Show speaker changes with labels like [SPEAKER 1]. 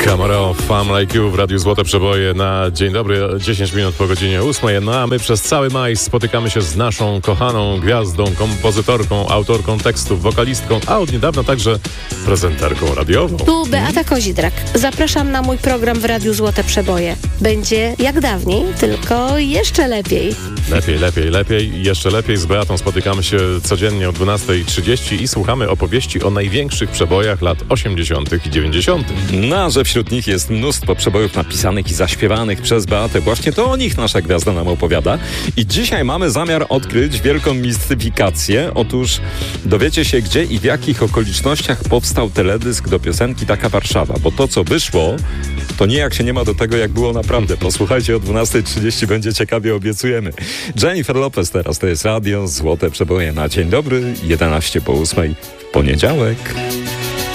[SPEAKER 1] Camaro, Fam Like You w Radiu Złote Przeboje na dzień dobry, 10 minut po godzinie 8. No a my przez cały maj spotykamy się z naszą kochaną gwiazdą, kompozytorką, autorką tekstów, wokalistką, a od niedawna także prezenterką radiową.
[SPEAKER 2] Tu Beata Kozidrak. Zapraszam na mój program w Radiu Złote Przeboje. Będzie jak dawniej, tylko jeszcze lepiej.
[SPEAKER 1] Lepiej. Jeszcze lepiej. Z Beatą spotykamy się codziennie o 12:30 i słuchamy opowieści o największych przebojach lat 80. i 90.
[SPEAKER 3] No, że wśród nich jest mnóstwo przebojów napisanych i zaśpiewanych przez Beatę. Właśnie to o nich nasza gwiazda nam opowiada. I dzisiaj mamy zamiar odkryć wielką mistyfikację. Otóż dowiecie się, gdzie i w jakich okolicznościach powstał teledysk do piosenki Taka Warszawa. Bo to, co wyszło, to nijak się nie ma do tego, jak było naprawdę. Posłuchajcie, o 12:30 będzie ciekawie, obiecujemy. Jennifer Lopez teraz, to jest Radio Złote Przeboje na dzień dobry, 11 po 8 w poniedziałek.